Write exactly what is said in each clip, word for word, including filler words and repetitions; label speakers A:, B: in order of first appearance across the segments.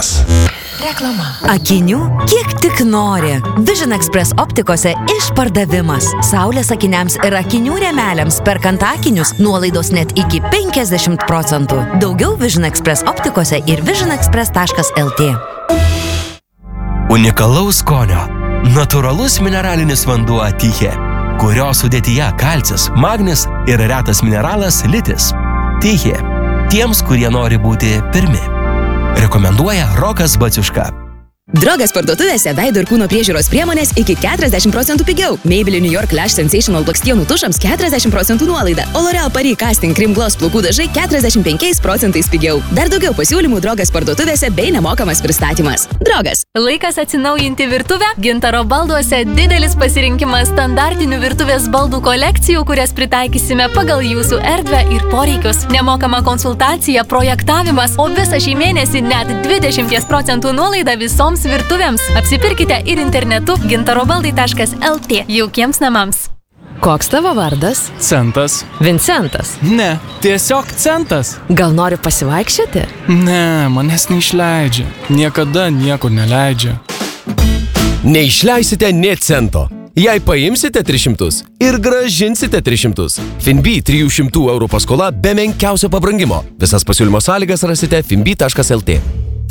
A: Sprendimas.
B: Reklama. Akinių kiek tik nori. Vision Express optikose išpardavimas. Saulės akiniams ir akinių rėmeliams perkant akinius nuolaidos net iki penkiasdešimt procentų. Daugiau Vision Express optikose ir vision express taškas el tė.
C: Unikalaus skonio. Natūralus mineralinis vanduo Tyche, kurio sudėtyje kalcis, magnis ir retas mineralas litis. Tyche. Tiems, kurie nori būti pirmi. Rekomenduoja Rokas Baciuška.
D: Drogas parduotuvėse veido ir kūno priežiūros priemonės iki keturiasdešimt procentų pigiau. Maybelline New York Lash Sensational blakstienų tušams keturiasdešimt procentų nuolaida. O L'Oreal Paris Casting Cream Gloss plaukų dažai keturiasdešimt penkiais procentais pigiau. Dar daugiau pasiūlymų Drogas parduotuvėse bei nemokamas pristatymas. Drogas.
E: Laikas atsinaujinti virtuvę. Gintaro balduose didelis pasirinkimas standartinių virtuvės baldų kolekcijų, kurias pritaikysime pagal jūsų erdvę ir poreikius. Nemokama konsultacija, projektavimas, o visą šį mėnesį net dvidešimt procentų nuolaida visoms virtuvėms. Apsipirkite ir internetu gintarobaldai taškas el tė jaukiems namams.
B: Koks tavo vardas?
F: Centas.
B: Vincentas.
F: Ne, tiesiog Centas.
B: Gal nori pasivaikščioti?
F: Ne, manęs neišleidžia. Niekada niekur neleidžia.
G: Neišleisite nė cento. Jei paimsite tris šimtus ir grąžinsite tris šimtus. Finbi trijų šimtų eurų paskola be menkiausio pabrangimo. Visas pasiūlymo sąlygas rasite finbi taškas el tė.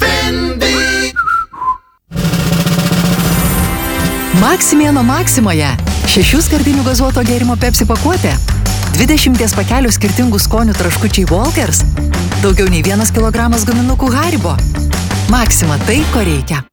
H: Maksimėno Maksimoje. Šešių skardinių gazuoto gėrimo Pepsi pakuotė. Dvidešimties pakelių skirtingų skonių traškučiai Walkers. Daugiau nei vienas kilogramas gaminukų Haribo. Maksima tai, ko reikia.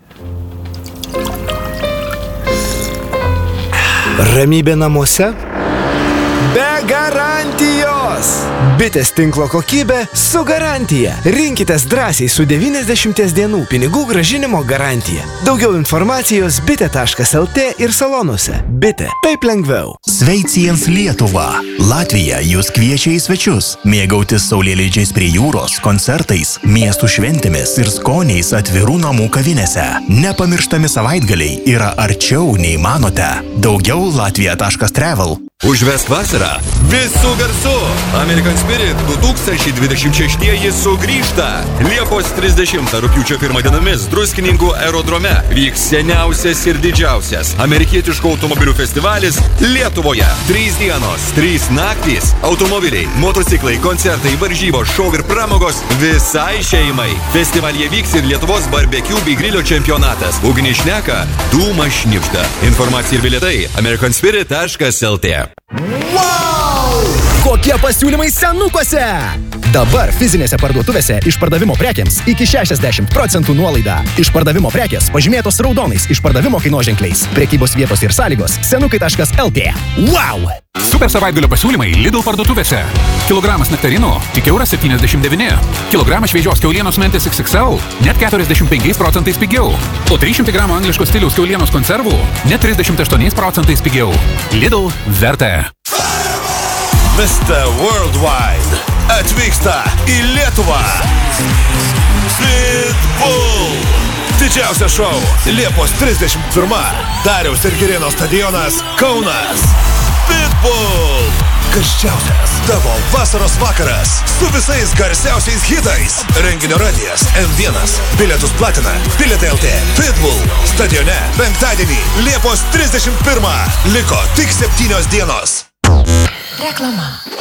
I: Ramybė namuose? Be garantijos! Bitės tinklo kokybė su garantija. Rinkitės drąsiai su devyniasdešimties dienų pinigų grąžinimo garantija. Daugiau informacijos bitė taškas el tė ir salonuose. Bitė. Taip lengviau.
A: Sveiciens Lietuva. Latvija jūs kviečia į svečius. Mėgautis saulėlydžiais prie jūros, koncertais, miestų šventėmis ir skoniais atvirų namų kavinėse. Nepamirštami savaitgaliai yra arčiau nei manote. Daugiau latvija taškas travel.
J: Užvesk vasarą visų garsų. American Spirit du tūkstančiai dvidešimt šeštieji sugrįžta. Liepos trisdešimtą rugpjūčio pirmą dienomis Druskininkų aerodrome vyks seniausias ir didžiausias amerikietiškų automobilių festivalis Lietuvoje. Trys dienos, trys naktys, automobiliai, motociklai, koncertai, varžybos, šou ir pramogos visai šeimai. Festivalyje vyks ir Lietuvos barbekių bei grilio čempionatas. Ugnis šneka, dūmas šnipšta. Informacija ir bilietai american spirit taškas el tė.
K: Wow! Kokie pasiūlymai senukose? Dabar fizinėse parduotuvėse išpardavimo prekiams iki šešiasdešimt procentų nuolaida. Išpardavimo prekės pažymėtos raudonais išpardavimo kainoženkliais. Prekybos vietos ir sąlygos senukai taškas el tė. Wow!
L: Super savaitgalio pasiūlymai Lidl parduotuvėse. Kilogramas nektarinų tik euras septyniasdešimt devyni. Kilogramas šviežios kiaulienos mentės iks iks el net keturiasdešimt penkiais procentais pigiau. O trys šimtai gramų angliško stiliaus kiaulienos konservų net trisdešimt aštuoniais procentais pigiau. Lidl verta.
M: mister Worldwide atvyksta į Lietuvą. Pitbull. Didžiausia šou Liepos trisdešimt pirmą. Dariaus ir Girėno stadionas Kaunas. Pitbull. Karščiausias tavo vasaros vakaras su visais garsiausiais hitais. Renginio radijas em vienas. Bilietus platina Bilietai el tė. Pitbull stadione penktadienį Liepos trisdešimt pirmą. Liko tik septynios dienos.
B: Reklama.